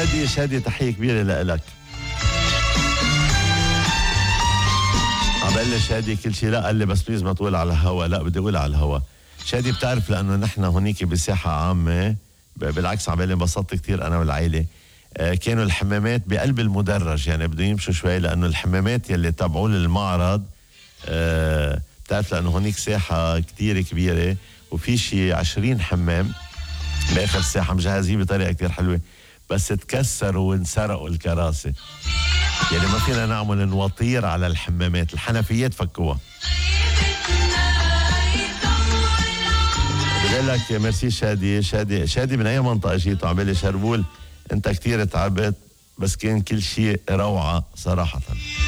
شادي تحية كبيرة لإلك. عبالي شادي كل شيء لا قال لي بس بليز ما تقول على الهوا. لا بدي اقول على الهوا. شادي بتعرف لانه نحن هونيك بساحة عامة، بالعكس عبالي انبسطت كتير انا والعائلة. كانوا الحمامات بقلب المدرج، يعني بدهم يمشوا شوي لانه الحمامات يلي تبعوا للمعرض بتعرف لانه هونيك ساحة كتير كبيرة وفي شي 20 حمام باخر الساحة مجهزين بطريقة كتير حلوة، بس تكسروا وانسرقوا الكراسي، يعني ما فينا نعمل نوطير على الحمامات، الحنفيات فكوها. بقول لك ميرسي شادي من اي منطقة جيتوا؟ عبالي شربول. انت كتير تعبت بس كان كل شيء روعة صراحة.